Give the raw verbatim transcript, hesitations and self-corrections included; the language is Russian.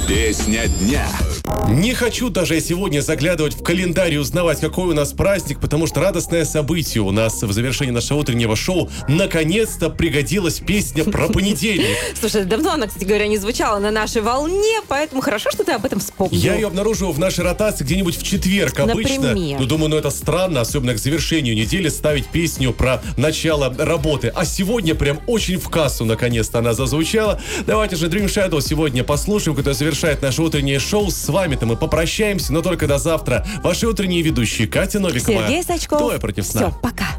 Песня дня. Не хочу даже сегодня заглядывать в календарь и узнавать, какой у нас праздник, потому что радостное событие у нас в завершении нашего утреннего шоу. Наконец-то пригодилась песня про понедельник. Слушай, давно она, кстати говоря, не звучала на нашей волне, поэтому хорошо, что ты об этом вспомнил. Я ее обнаружил в нашей ротации где-нибудь в четверг обычно. Например? Ну, думаю, ну это странно, особенно к завершению недели ставить песню про начало работы. А сегодня прям очень в кассу наконец-то она зазвучала. Давайте же Dream Shadow сегодня послушаем, который завершает наше утреннее шоу. С вами-то мы попрощаемся, но только до завтра. Ваши утренние ведущие Катя Новикова. Сергей Сачков. Двое против сна. Все, пока.